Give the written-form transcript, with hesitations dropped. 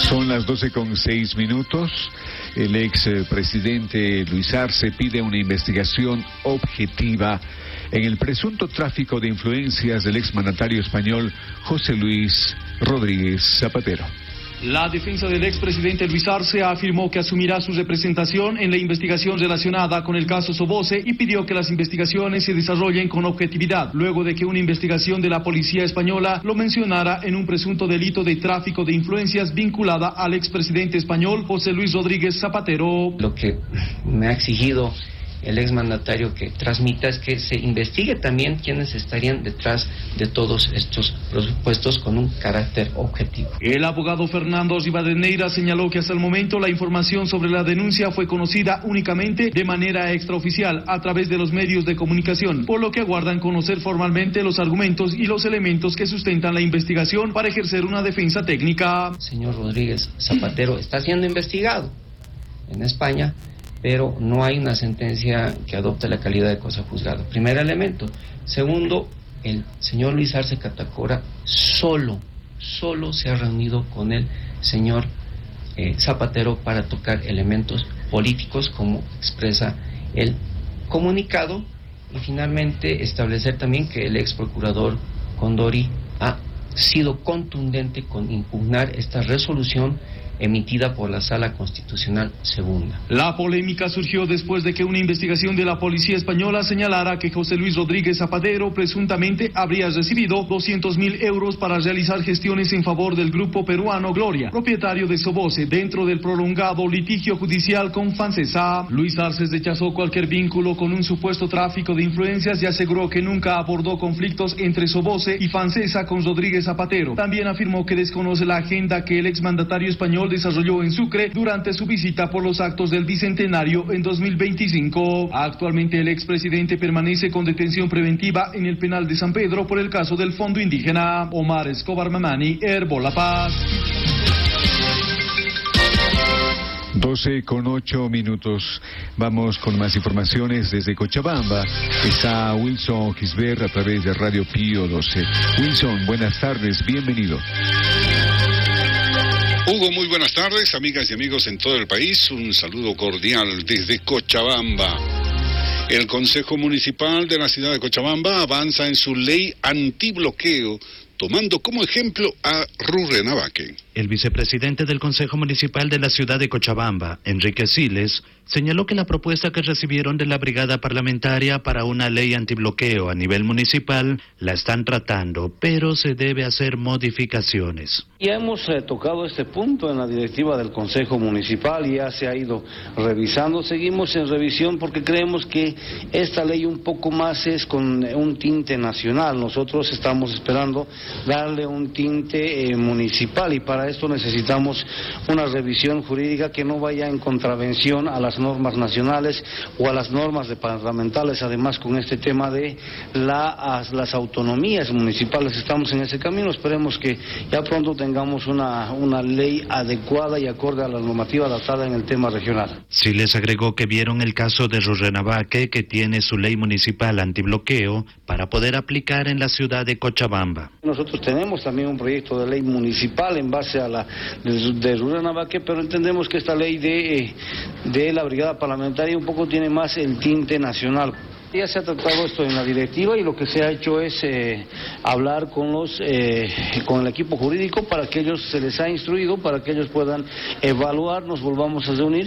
Son las 12:06. El expresidente Luis Arce pide una investigación objetiva en el presunto tráfico de influencias del exmandatario español José Luis Rodríguez Zapatero. La defensa del expresidente Luis Arce afirmó que asumirá su representación en la investigación relacionada con el caso Soboce y pidió que las investigaciones se desarrollen con objetividad, luego de que una investigación de la policía española lo mencionara en un presunto delito de tráfico de influencias vinculada al expresidente español José Luis Rodríguez Zapatero. Lo que me ha exigido el exmandatario que transmita es que se investigue también quiénes estarían detrás de todos estos presupuestos con un carácter objetivo. El abogado Fernando Rivadeneira señaló que hasta el momento la información sobre la denuncia fue conocida únicamente de manera extraoficial a través de los medios de comunicación, por lo que aguardan conocer formalmente los argumentos y los elementos que sustentan la investigación para ejercer una defensa técnica. El señor Rodríguez Zapatero está siendo investigado en España, pero no hay una sentencia que adopte la calidad de cosa juzgada. Primer elemento. Segundo, el señor Luis Arce Catacora solo se ha reunido con el señor Zapatero para tocar elementos políticos, como expresa el comunicado, y finalmente establecer también que el ex procurador Condori ha sido contundente con impugnar esta resolución emitida por la Sala Constitucional Segunda. La polémica surgió después de que una investigación de la policía española señalara que José Luis Rodríguez Zapatero presuntamente habría recibido 200.000 euros para realizar gestiones en favor del grupo peruano Gloria, propietario de Soboce, dentro del prolongado litigio judicial con Fancesa. Luis Arce rechazó cualquier vínculo con un supuesto tráfico de influencias y aseguró que nunca abordó conflictos entre Soboce y Fancesa con Rodríguez Zapatero. También afirmó que desconoce la agenda que el exmandatario español desarrolló en Sucre durante su visita por los actos del Bicentenario en 2025. Actualmente el expresidente permanece con detención preventiva en el penal de San Pedro por el caso del Fondo Indígena. Omar Escobar Mamani, Herbo La Paz. 12:08. Vamos con más informaciones desde Cochabamba. Está Wilson Gisbert a través de Radio Pío 12. Wilson, buenas tardes, bienvenido. Hugo, muy buenas tardes, amigas y amigos en todo el país. Un saludo cordial desde Cochabamba. El Consejo Municipal de la ciudad de Cochabamba avanza en su ley antibloqueo, tomando como ejemplo a Rurrenabaque. El vicepresidente del Consejo Municipal de la ciudad de Cochabamba, Enrique Siles, señaló que la propuesta que recibieron de la brigada parlamentaria para una ley antibloqueo a nivel municipal la están tratando, pero se debe hacer modificaciones. Ya hemos tocado este punto en la directiva del Consejo Municipal y ya se ha ido revisando. Seguimos en revisión porque creemos que esta ley un poco más es con un tinte nacional. Nosotros estamos esperando darle un tinte municipal y para esto necesitamos una revisión jurídica que no vaya en contravención a las normas nacionales o a las normas departamentales. Además, con este tema de las autonomías municipales estamos en ese camino. Esperemos que ya pronto tengamos una ley adecuada y acorde a la normativa adaptada en el tema regional. Sí les agregó que vieron el caso de Rurrenabaque, que tiene su ley municipal antibloqueo para poder aplicar en la ciudad de Cochabamba. Nosotros tenemos también un proyecto de ley municipal en base a la de Rurrenabaque, pero entendemos que esta ley de la brigada parlamentaria un poco tiene más el tinte nacional. Ya se ha tratado esto en la directiva y lo que se ha hecho es hablar con el equipo jurídico para que ellos se les ha instruido, para que ellos puedan evaluar, nos volvamos a reunir.